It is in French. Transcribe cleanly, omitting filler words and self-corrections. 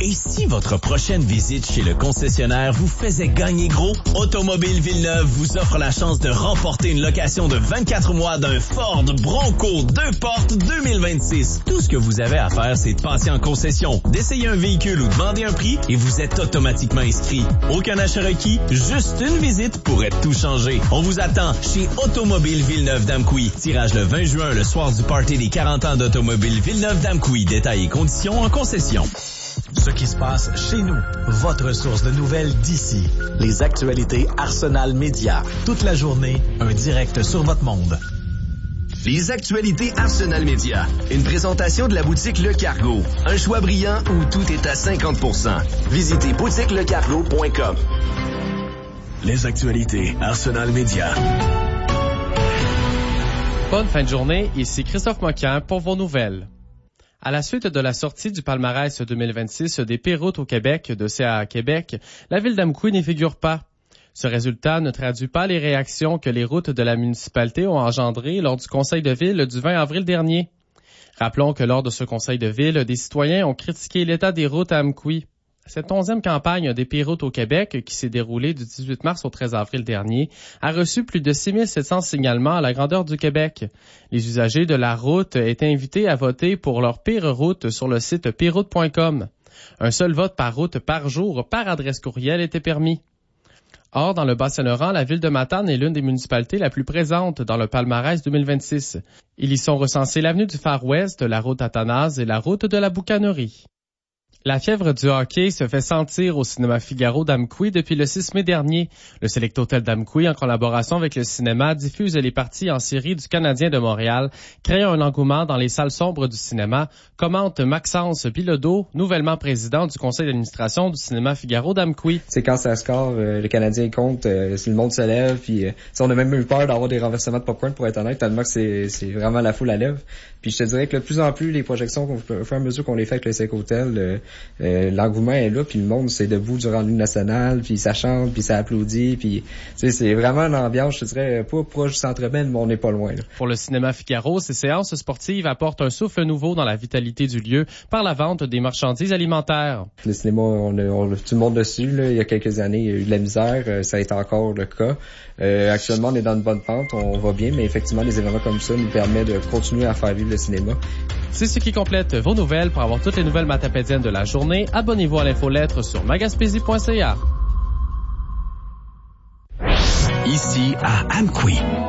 Et si votre prochaine visite chez le concessionnaire vous faisait gagner gros? Automobile Villeneuve vous offre la chance de remporter une location de 24 mois d'un Ford Bronco 2 portes 2026. Tout ce que vous avez à faire, c'est de passer en concession, d'essayer un véhicule ou demander un prix et vous êtes automatiquement inscrit. Aucun achat requis, juste une visite pourrait tout changer. On vous attend chez Automobile Villeneuve-Damqui. Tirage le 20 juin, le soir du party des 40 ans d'Automobile Villeneuve-Damqui. Détails et conditions en concession. Ce qui se passe chez nous. Votre source de nouvelles d'ici. Les actualités Arsenal Média. Toute la journée, un direct sur votre monde. Les actualités Arsenal Média. Une présentation de la boutique Le Cargo. Un choix brillant où tout est à 50%. Visitez boutiquelecargo.com. Les actualités Arsenal Média. Bonne fin de journée, ici Christophe Moquin pour vos nouvelles. À la suite de la sortie du palmarès 2026 des pires routes au Québec de CAA Québec, la ville d'Amqui n'y figure pas. Ce résultat ne traduit pas les réactions que les routes de la municipalité ont engendrées lors du conseil de ville du 20 avril dernier. Rappelons que lors de ce conseil de ville, des citoyens ont critiqué l'état des routes à Amqui. Cette 11e campagne des pires routes au Québec, qui s'est déroulée du 18 mars au 13 avril dernier, a reçu plus de 6700 signalements à la grandeur du Québec. Les usagers de la route étaient invités à voter pour leur pire route sur le site piroute.com. Un seul vote par route par jour par adresse courriel était permis. Or, dans le Bas-Saint-Laurent, la ville de Matane est l'une des municipalités la plus présente dans le palmarès 2026. Ils y sont recensés l'avenue du Far West, la route Athanase et la route de la Boucanerie. La fièvre du hockey se fait sentir au cinéma Figaro d'Amqui depuis le 6 mai dernier. Le Select Hotel d'Amqui, en collaboration avec le cinéma, diffuse les parties en série du Canadien de Montréal, créant un engouement dans les salles sombres du cinéma, commente Maxence Bilodeau, nouvellement président du conseil d'administration du cinéma Figaro d'Amqui. C'est quand ça score, le Canadien compte, si le monde se lève, puis on a même eu peur d'avoir des renversements de popcorn, pour être honnête, tellement que c'est vraiment la foule à lèvres. Puis je te dirais que de plus en plus, les projections, au fur et à mesure qu'on les fait avec le Select Hotel, l'engouement est là, puis le monde c'est debout durant l'hymne national, puis ça chante, puis ça applaudit, puis c'est vraiment une ambiance, je te dirais, pas proche du Centre Bell, mais on n'est pas loin. Là. Pour le cinéma Figaro, ces séances sportives apportent un souffle nouveau dans la vitalité du lieu par la vente des marchandises alimentaires. Le cinéma, on a tout le monde dessus. Là. Il y a quelques années, il y a eu de la misère, ça a été encore le cas. Actuellement, on est dans une bonne pente, on va bien, mais effectivement, des événements comme ça nous permettent de continuer à faire vivre le cinéma. C'est ce qui complète vos nouvelles. Pour avoir toutes les nouvelles matapédiennes de la journée, abonnez-vous à l'infolettre sur magaspésie.ca. Ici à Amqui.